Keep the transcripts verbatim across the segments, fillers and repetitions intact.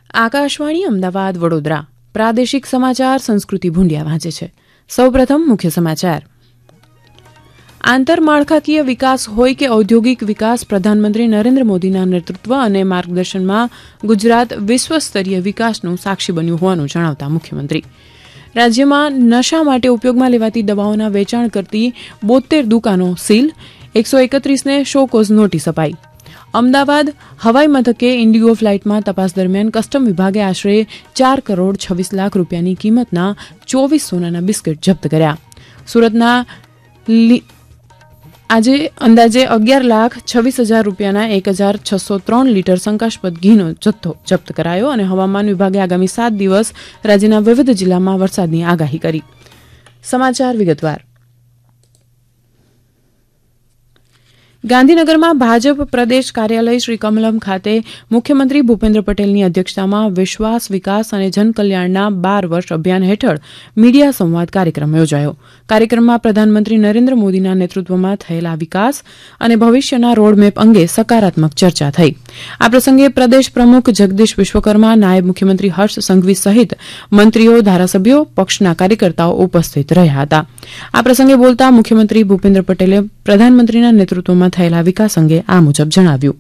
આકાશવાણી અમદાવાદ વડોદરા પ્રાદેશિક સમાચાર સંસ્કૃતિ ભૂંડિયા વાંચે છે. સૌપ્રથમ મુખ્ય સમાચાર. આંતરમાળખાકીય વિકાસ હોય કે ઔદ્યોગિક વિકાસ, પ્રધાનમંત્રી નરેન્દ્ર મોદીના નેતૃત્વ અને માર્ગદર્શનમાં ગુજરાત વિશ્વસ્તરીય વિકાસનું સાક્ષી બન્યું હોવાનું જણાવતા મુખ્યમંત્રી રાજ્યમાં નશા માટે ઉપયોગમાં લેવાતી દવાઓના વેચાણ કરતી બોતેર દુકાનો સીલ, એકસો એકત્રીસને શોકોઝ નોટિસ અપાઈ. અમદાવાદ હવાઈ મથકે ઇન્ડિગો ફ્લાઇટમાં તપાસ દરમિયાન કસ્ટમ વિભાગે આશરે ચાર કરોડ છવ્વીસ લાખ રૂપિયાની કિંમતના ચોવીસ સોનાના બિસ્કીટ જપ્ત કર્યા. સુરતના આજે અંદાજે અગિયાર લાખ છવ્વીસ હજાર રૂપિયાના એક હજાર છસો ત્રણ લીટર શંકાસ્પદ ઘીનો જથ્થો જપ્ત કરાયો અને હવામાન વિભાગે આગામી સાત દિવસ રાજ્યના વિવિધ જિલ્લામાં વરસાદની આગાહી કરી. સમાચાર વિગતવાર. ગાંધીનગરમાં ભાજપ પ્રદેશ કાર્યાલય શ્રી કમલમ ખાતે મુખ્યમંત્રી ભૂપેન્દ્ર પટેલની અધ્યક્ષતામાં વિશ્વાસ, વિકાસ અને જનકલ્યાણના બાર વર્ષ અભિયાન હેઠળ મીડિયા સંવાદ કાર્યક્રમ યોજાયો. કાર્યક્રમમાં પ્રધાનમંત્રી નરેન્દ્ર મોદીના નેતૃત્વમાં થયેલા વિકાસ અને ભવિષ્યના રોડમેપ અંગે સકારાત્મક ચર્ચા થઈ. આ પ્રસંગે પ્રદેશ પ્રમુખ જગદીશ વિશ્વકર્મા, નાયબ મુખ્યમંત્રી હર્ષ સંઘવી સહિત મંત્રીઓ, ધારાસભ્યો, પક્ષના કાર્યકર્તાઓ ઉપસ્થિત રહ્યા હતા. આ પ્રસંગે બોલતા મુખ્યમંત્રી ભૂપેન્દ્ર પટેલે પ્રધાનમંત્રીના નેતૃત્વમાં થયેલા વિકાસ અંગે આ મુજબ જણાવ્યું.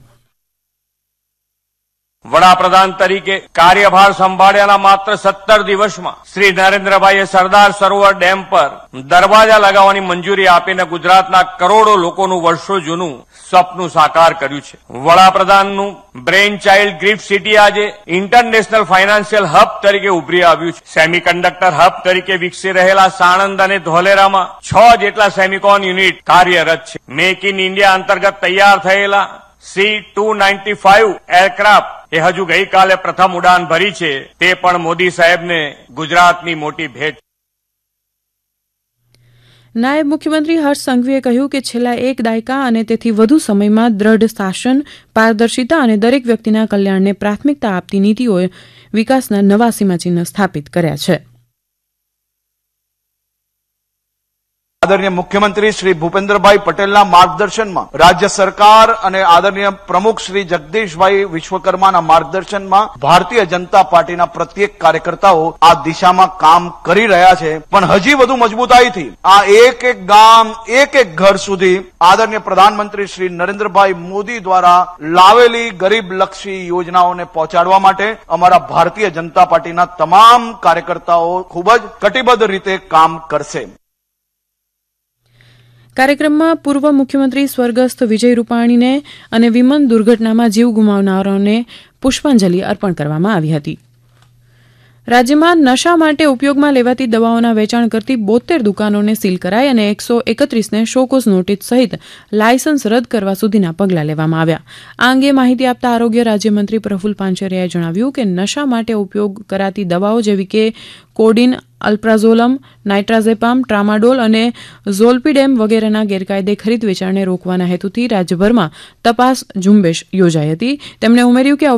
વડાપ્રધાન તરીકે કાર્યભાર સંભાળ્યાના માત્ર સત્તર દિવસમાં શ્રી નરેન્દ્રભાઈએ સરદાર સરોવર ડેમ પર દરવાજા લગાવવાની મંજૂરી આપીને ગુજરાતના કરોડો લોકોનું વર્ષો જૂનું સપનું સાકાર કર્યું છે. વડાપ્રધાનનું બ્રેઇન ચાઇલ્ડ ગ્રીફ સિટી આજે ઇન્ટરનેશનલ ફાઇનાન્શિયલ હબ તરીકે ઉભરી આવ્યું છે. સેમિકન્ડક્ટર હબ તરીકે વિકસી રહેલા સાણંદ અને ધોલેરામાં છ જેટલા સેમિકોન યુનિટ કાર્યરત છે. મેક ઇન ઇન્ડિયા અંતર્ગત તૈયાર થયેલા C two ninety five aircraft એ હજુ ગઈકાલે પ્રથમ ઉડાન ભરી છે. તે પણ મોદી સાહેબને ગુજરાતની મોટી ભેટ. નાયબ મુખ્યમંત્રી હર્ષ સંઘવીએ કહ્યું કે છેલ્લા એક દાયકા અને તેથી વધુ સમયમાં દ્રઢ શાસન, પારદર્શિતા અને દરેક વ્યક્તિના કલ્યાણને પ્રાથમિકતા આપતી નીતિઓએ વિકાસના નવા સીમાચિહ્ન સ્થાપિત કર્યા છે. આદરણીય મુખ્યમંત્રી શ્રી ભૂપેન્દ્રભાઈ પટેલના માર્ગદર્શનમાં રાજ્ય સરકાર અને આદરણીય પ્રમુખ શ્રી જગદીશભાઈ વિશ્વકર્માના માર્ગદર્શનમાં ભારતીય જનતા પાર્ટીના પ્રત્યેક કાર્યકર્તાઓ આ દિશામાં કામ કરી રહ્યા છે. પણ હજી વધુ મજબૂતાઈથી આ એક એક ગામ, એક એક ઘર સુધી આદરણીય પ્રધાનમંત્રી શ્રી નરેન્દ્રભાઈ મોદી દ્વારા લાવેલી ગરીબલક્ષી યોજનાઓને પહોંચાડવા માટે અમારા ભારતીય જનતા પાર્ટીના તમામ કાર્યકર્તાઓ ખૂબ જ કટિબદ્ધ રીતે કામ કરશે. કાર્યક્રમમાં પૂર્વ મુખ્યમંત્રી સ્વર્ગસ્થ વિજય રૂપાણીને અને વિમાન દુર્ઘટનામાં જીવ ગુમાવનારાઓને પુષ્પાંજલિ અર્પણ કરવામાં આવી હતી. રાજ્યમાં નશા માટે ઉપયોગમાં લેવાતી દવાઓના વેચાણ કરતી બોતેર દુકાનોને સીલ કરાઈ અને એકસો એકત્રીસને શોકોઝ નોટિસ સહિત લાયસન્સ રદ કરવા સુધીના પગલાં લેવામાં આવ્યા. આ અંગે માહિતી આપતા આરોગ્ય રાજ્યમંત્રી પ્રફુલ પાનસેરિયાએ જણાવ્યું કે નશા માટે ઉપયોગ કરાતી દવાઓ જેવી કે કોડીન, અલ્પ્રાઝોલમ, નાઇટ્રાઝેપામ, ટ્રામાડોલ અને ઝોલ્પીડેમ વગેરેના ગેરકાયદે ખરીદ વેચાણને રોકવાના હેતુથી રાજ્યભરમાં તપાસ ઝુંબેશ યોજાઈ હતી. તેમણે ઉમેર્યું કે